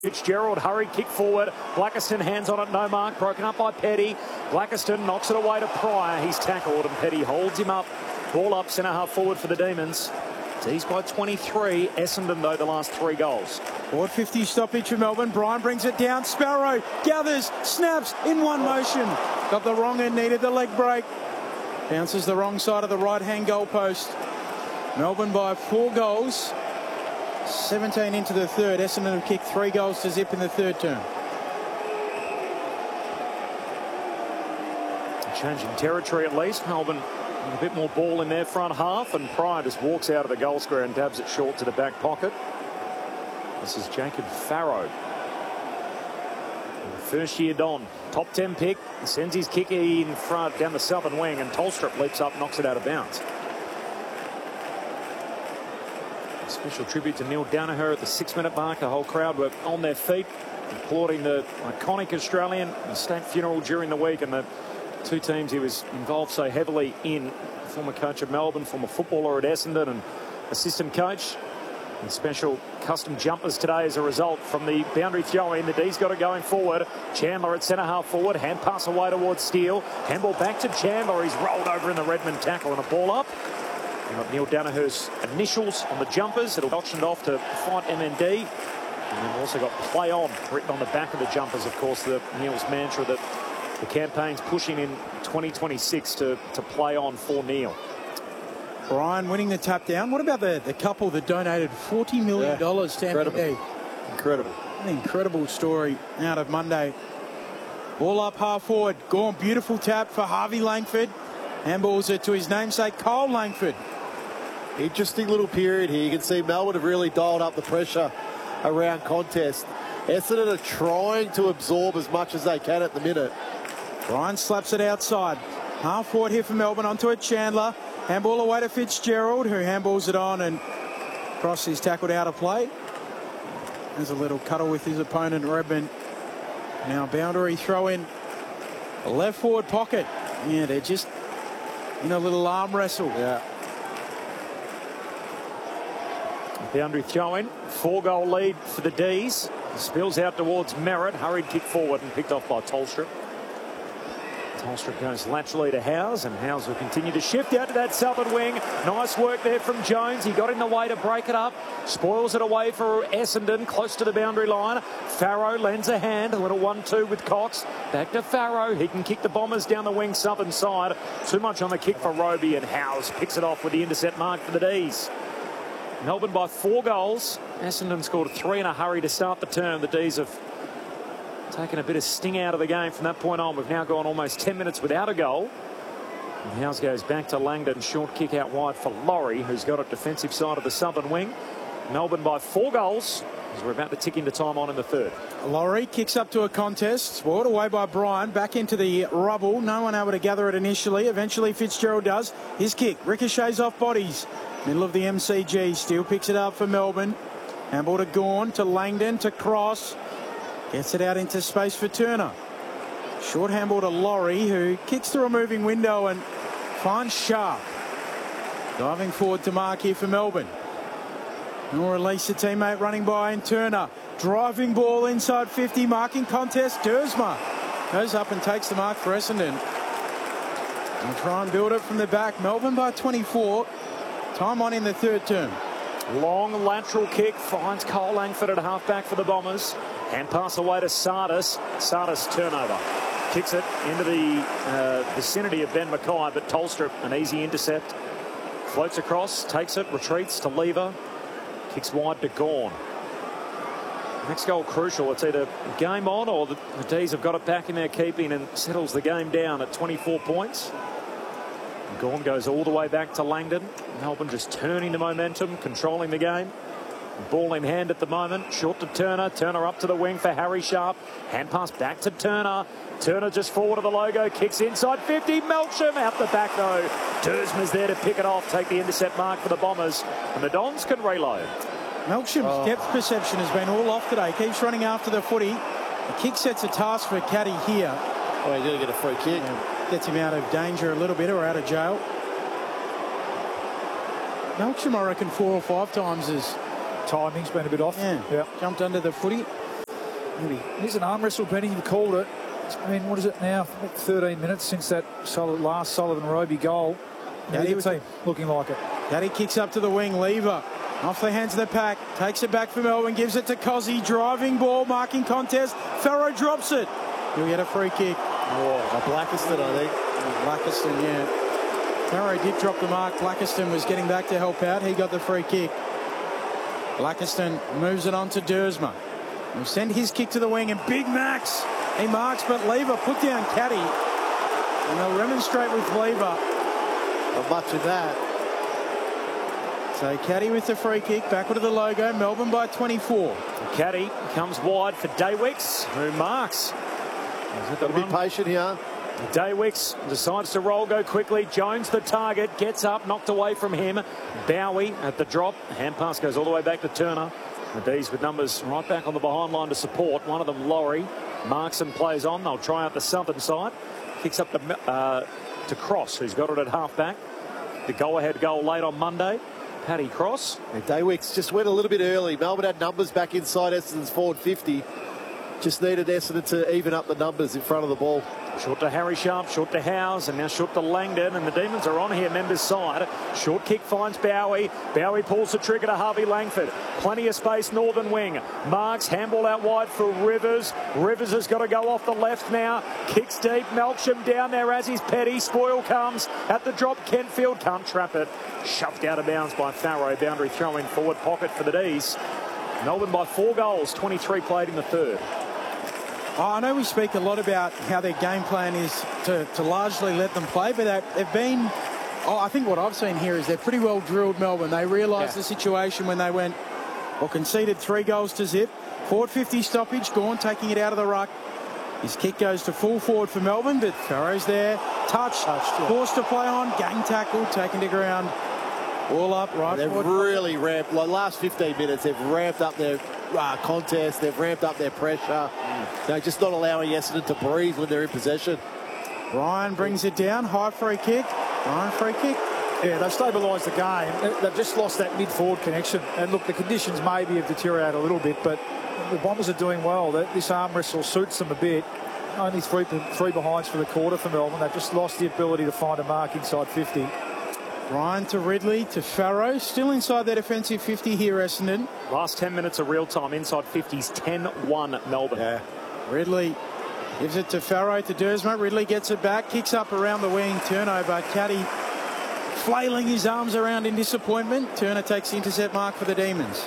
Fitzgerald, hurried kick forward. Blackiston hands on it, no mark, broken up by Petty. Blackiston knocks it away to Pryor. He's tackled and Petty holds him up. Ball up, centre half forward for the Demons. Tees by 23. Essendon, though, the last 3 goals. Forward 50 stoppage for Melbourne. Bryan brings it down. Sparrow gathers, snaps in one motion. Got the wrong end, needed the leg break. Bounces the wrong side of the right-hand goalpost. Melbourne by 4 goals. 17 into the third. Essendon have kicked 3 goals to zip in the third term. Changing territory at least. Melbourne a bit more ball in their front half, and Pryor just walks out of the goal square and dabs it short to the back pocket. This is Jacob Farrow. First year Don, top 10 pick, sends his kick in front down the southern wing, and Tolstrup leaps up, knocks it out of bounds. A special tribute to Neil Danaher at the 6-minute mark. The whole crowd were on their feet, applauding the iconic Australian. The state funeral during the week, and the 2 teams he was involved so heavily in. Former coach of Melbourne, former footballer at Essendon, and assistant coach. And special custom jumpers today as a result from the boundary throw-in. The D's got it going forward. Chandler at centre half forward. Hand pass away towards Steele. Handball back to Chandler. He's rolled over in the Redmond tackle, and a ball up. We've got Neil Danaher's initials on the jumpers. It'll be auctioned off to fight MND. And then we've also got play on written on the back of the jumpers. Of course, Neil's mantra that the campaign's pushing in 2026 to play on for Neil. Bryan winning the tap down. What about the couple that donated $40 million to MND? Incredible. An incredible story out of Monday. Ball up half forward. Gone. Beautiful tap for Harvey Langford. Handballs it to his namesake, Cole Langford. Interesting little period here. You can see Melbourne have really dialed up the pressure around contest. Essendon are trying to absorb as much as they can at the minute. Bryan slaps it outside. Half forward here for Melbourne, onto it Chandler. Handball away to Fitzgerald, who handballs it on, and Cross is tackled out of play. There's a little cuddle with his opponent, Redmond. Now boundary throw in. Left forward pocket. Yeah, they're just in a little arm wrestle. Yeah. Boundary throw in. 4-goal lead for the D's. Spills out towards Merritt. Hurried kick forward and picked off by Tolstrup. Tolstrup goes laterally to Howes, and Howes will continue to shift out to that southern wing. Nice work there from Jones. He got in the way to break it up. Spoils it away for Essendon, close to the boundary line. Farrow lends a hand. A little 1-2 with Cox. Back to Farrow. He can kick the Bombers down the wing southern side. Too much on the kick for Roby, and Howes picks it off with the intercept mark for the D's. Melbourne by 4 goals. Essendon scored 3 in a hurry to start the term. The D's have taken a bit of sting out of the game from that point on. We've now gone almost 10 minutes without a goal. And Howes goes back to Langdon. Short kick out wide for Laurie, who's got it defensive side of the southern wing. Melbourne by 4 goals as we're about to tick into time on in the third. Laurie kicks up to a contest. Spoiled away by Bryan. Back into the rubble. No one able to gather it initially. Eventually Fitzgerald does. His kick ricochets off bodies. Middle of the MCG. Steele picks it up for Melbourne. Handball to Gawn, to Langdon, to Cross. Gets it out into space for Turner. Short handball to Laurie, who kicks through a moving window and finds Sharp. Diving forward to mark here for Melbourne. Nor release a teammate running by in Turner. Driving ball inside 50, marking contest. Dersma goes up and takes the mark for Essendon. And try and build it from the back. Melbourne by 24. Time on in the third term. Long lateral kick finds Cole Langford at halfback for the Bombers. Hand pass away to Sardis. Sardis turnover. Kicks it into the vicinity of Ben Mackay, but Tolstrup, an easy intercept. Floats across, takes it, retreats to Lever. Kicks wide to Gawn. Next goal crucial. It's either game on or the D's have got it back in their keeping and settles the game down at 24 points. Gawn goes all the way back to Langdon. Melbourne just turning the momentum, controlling the game. Ball in hand at the moment. Short to Turner. Turner up to the wing for Harry Sharp. Hand pass back to Turner. Turner just forward of the logo. Kicks inside 50. Melksham out the back though. Dersma's there to pick it off. Take the intercept mark for the Bombers. And the Dons can reload. Melksham's depth perception has been all off today. Keeps running after the footy. The kick sets a task for Caddy here. Oh, he's going to get a free kick. Gets him out of danger a little bit, or out of jail. Melksham, I reckon, 4 or 5 times has timing's been a bit off. Yeah. Jumped under the footy. Here's an arm wrestle, Benny. You called it. It's been, what is it now? 13 minutes since that last Sullivan-Roby goal. Gaddy the team looking like it. Gaddy kicks up to the wing. Lever off the hands of the pack. Takes it back for Melbourne. Gives it to Cozzy. Driving ball. Marking contest. Farrow drops it. He'll get a free kick. Oh, Blackiston, I think. Blackiston, yeah. Farrow did drop the mark. Blackiston was getting back to help out. He got the free kick. Blackiston moves it on to Dersma. He'll send his kick to the wing, and Big Max, he marks, but Lever put down Caddy. And they'll remonstrate with Lever. Not much of that. So Caddy with the free kick, backward of the logo, Melbourne by 24. Caddy comes wide for Daywicks, who marks. Got to be patient here. Daywicks decides to roll, go quickly. Jones, the target, gets up, knocked away from him. Bowie at the drop. Hand pass goes all the way back to Turner. The D's with numbers right back on the behind line to support. One of them, Laurie, marks and plays on. They'll try out the southern side. Kicks up to Cross, who's got it at half-back. The go-ahead goal late on Monday. Paddy Cross. And Daywicks just went a little bit early. Melbourne had numbers back inside Essendon's forward 50. Just needed Essendon to even up the numbers in front of the ball. Short to Harry Sharp, short to Howes, and now short to Langdon, and the Demons are on here, members' side. Short kick finds Bowie. Bowie pulls the trigger to Harvey Langford. Plenty of space, northern wing. Marks, handball out wide for Rivers. Rivers has got to go off the left now. Kicks deep, Melksham down there as he's Petty. Spoil comes at the drop. Kentfield can't trap it. Shoved out of bounds by Farrow. Boundary throw in forward pocket for the D's. Melbourne by 4 goals, 23 played in the third. I know we speak a lot about how their game plan is to largely let them play, but they've been, I think what I've seen here is they're pretty well drilled, Melbourne. They realised the situation when they went, or conceded 3 goals to zip. Forward 50 stoppage, Gawn taking it out of the ruck. His kick goes to full forward for Melbourne, but Farrow's there. Touched forced to play on, gang tackle, taken to ground. All up, right. They've really ramped, like last 15 minutes, they've ramped up their contest, they've ramped up their pressure. They're just not allowing Essendon to breathe when they're in possession. Ryan brings it down, high free kick. Ryan free kick. Yeah, they've stabilised the game. They've just lost that mid-forward connection. And look, the conditions maybe have deteriorated a little bit, but the Bombers are doing well. This arm wrestle suits them a bit. Only three behinds for the quarter for Melbourne. They've just lost the ability to find a mark inside 50. Ryan to Ridley to Farrow. Still inside their defensive 50 here, Essendon. Last 10 minutes of real time inside 50s, 10-1 Melbourne. Yeah. Ridley gives it to Farrow to Dersma. Ridley gets it back, kicks up around the wing. Turnover. Caddy flailing his arms around in disappointment. Turner takes the intercept mark for the Demons.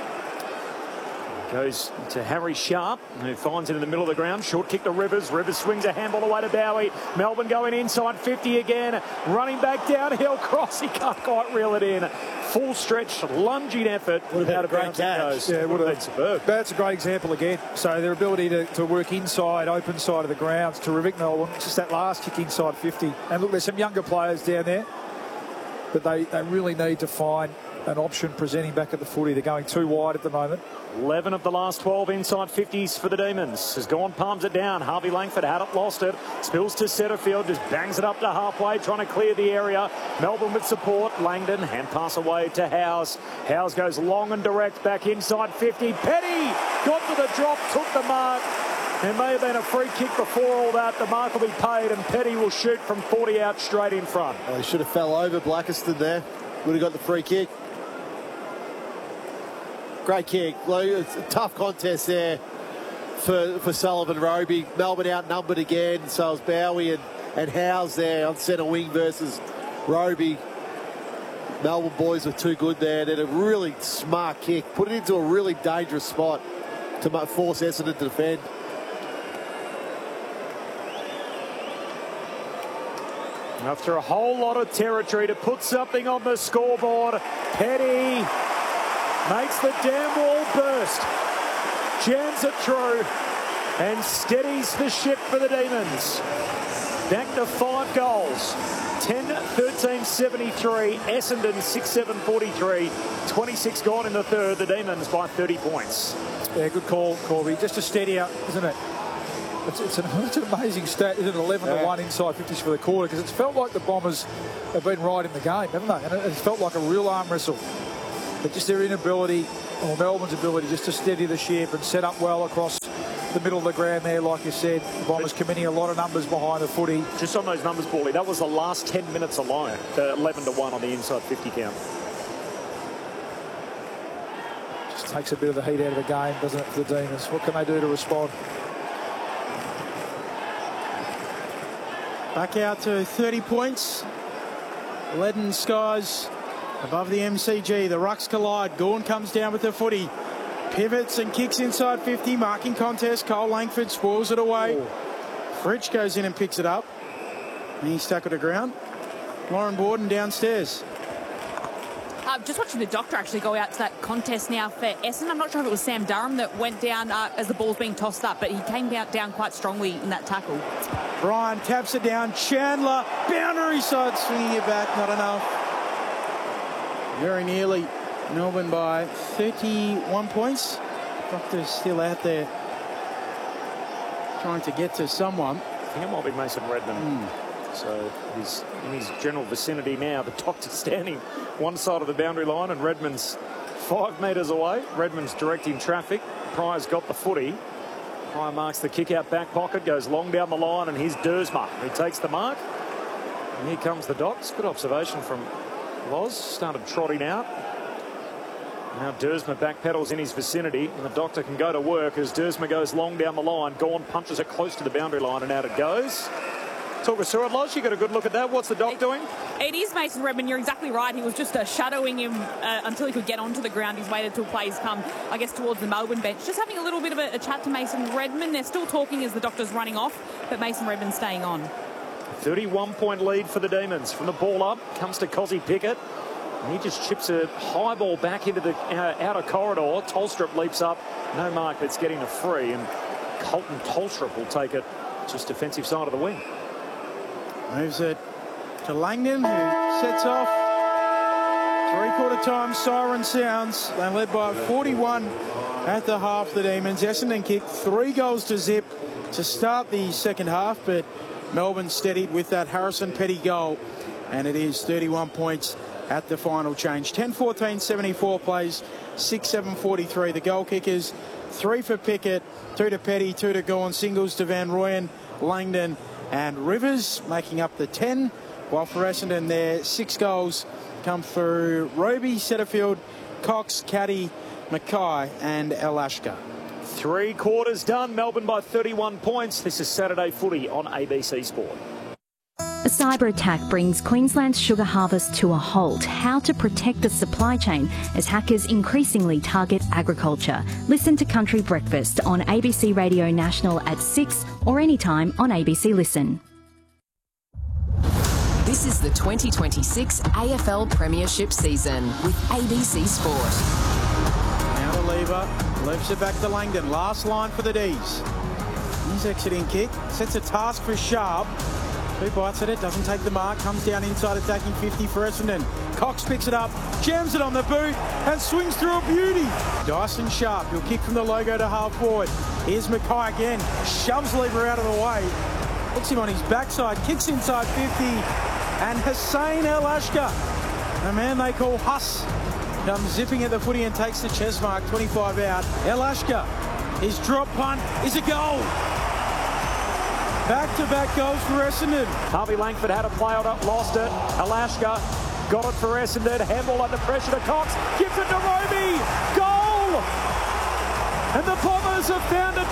Goes to Harry Sharp, who finds it in the middle of the ground. Short kick to Rivers. Rivers swings a handball away to Bowie. Melbourne going inside 50 again. Running back downhill. Cross. He can't quite reel it in. Full stretch, lunging effort. Would have had a great catch. Yeah, would have been superb. That's a great example again. So their ability to work inside, open side of the ground's terrific, Melbourne. It's just that last kick inside 50. And look, there's some younger players down there, but they really need to find an option presenting back at the footy. They're going too wide at the moment. 11 of the last 12 inside 50s for the Demons. Has gone, palms it down. Harvey Langford had it, lost it. Spills to Setterfield, just bangs it up to halfway, trying to clear the area. Melbourne with support. Langdon, hand pass away to Howes. Howes goes long and direct back inside 50. Petty got to the drop, took the mark. There may have been a free kick before all that. The mark will be paid, and Petty will shoot from 40 out straight in front. Well, he should have fell over Blackiston there. Would have got the free kick. Great kick. It's a tough contest there for Sullivan-Roby. Melbourne outnumbered again. So it's Bowie and Howes there on centre wing versus Roby. Melbourne boys were too good there. They had a really smart kick. Put it into a really dangerous spot to force Essendon to defend. After a whole lot of territory to put something on the scoreboard, Petty makes the damn wall burst, jams it through, and steadies the ship for the Demons. Back to 5 goals. 10-13-73. Essendon 6-7-43. 26 gone in the third. The Demons by 30 points. Yeah, good call, Corby. Just a steadier, isn't it? It's an amazing stat, isn't it? 11-1 inside 50s for the quarter, because it's felt like the Bombers have been right in the game, haven't they? And it's felt like a real arm wrestle. But just their inability, or Melbourne's ability, just to steady the ship and set up well across the middle of the ground there, like you said. The Bombers committing a lot of numbers behind the footy. Just on those numbers, Paulie, that was the last 10 minutes alone. The 11-1 on the inside 50 count. Just takes a bit of the heat out of the game, doesn't it, for the Demons? What can they do to respond? Back out to 30 points. Leaden skies above the MCG. The rucks collide. Gawn comes down with the footy. Pivots and kicks inside 50. Marking contest. Cole Langford spoils it away. Fritsch goes in and picks it up. And he's stuck to the ground. Lauren Borden downstairs. Just watching the doctor actually go out to that contest now for Essendon. I'm not sure if it was Sam Durham that went down as the ball's being tossed up, but he came down quite strongly in that tackle. Bryan taps it down. Chandler, boundary side, swinging it back, not enough. Very nearly Melbourne by 31 points. Doctor's still out there trying to get to someone. I think it might be Mason Redman. So he's in his general vicinity now. The doctor's standing one side of the boundary line and Redman's 5 metres away. Redman's directing traffic. Pryor's got the footy. Pryor marks the kick out back pocket, goes long down the line, and here's Dersma. He takes the mark. And here comes the Docs. Good observation from Loz. Started trotting out. Now Dersma backpedals in his vicinity, and the doctor can go to work as Dersma goes long down the line. Gawn punches it close to the boundary line, and out it goes. Talk us through it, Loz. You got a good look at that. What's the doc doing? It is Mason Redman. You're exactly right. He was just shadowing him until he could get onto the ground. He's waited till plays come, I guess, towards the Melbourne bench. Just having a little bit of a chat to Mason Redman. They're still talking as the doctor's running off, but Mason Redman's staying on. 31-point lead for the Demons. From the ball up, comes to Cozzy Pickett. And he just chips a high ball back into the outer corridor. Tolstrup leaps up. No mark, that's getting a free. And Colton Tolstrup will take it just defensive side of the wing. Moves it to Langdon, who sets off. Three-quarter time siren sounds. They led by 41 at the half, the Demons. Essendon kicked 3 goals to zip to start the second half, but Melbourne steadied with that Harrison Petty goal, and it is 31 points at the final change. 10-14, 74 plays, 6-7, 43. The goal kickers, 3 for Pickett, 2 to Petty, 2 to Gawn, singles to Van Rooyen, Langdon and Rivers, making up the 10. While for Essendon there, 6 goals come through Roby, Setterfield, Cox, Caddy, Mackay and Elashka. 3 quarters done. Melbourne by 31 points. This is Saturday Footy on ABC Sport. A cyber attack brings Queensland's sugar harvest to a halt. How to protect the supply chain as hackers increasingly target agriculture. Listen to Country Breakfast on ABC Radio National at 6 or anytime on ABC Listen. This is the 2026 AFL Premiership season with ABC Sport. Now to Lever, lifts it back to Langdon. Last line for the D's. His exiting kick sets a task for Sharp. 2 bites at it, doesn't take the mark, comes down inside attacking 50 for Essendon. Cox picks it up, jams it on the boot and swings through a beauty. Dyson Sharp, he'll kick from the logo to half forward. Here's Mackay again, shoves Lever out of the way. Puts him on his backside, kicks inside 50. And Hussein Elashka, the man they call Huss, comes zipping at the footy and takes the chest mark, 25 out. Elashka, his drop punt is a goal. Back-to-back goals for Essendon. Harvey Langford had a play on it, lost it. Elashka got it for Essendon. Handball under pressure to Cox. Gives it to Roby. Goal! And the Bombers have found a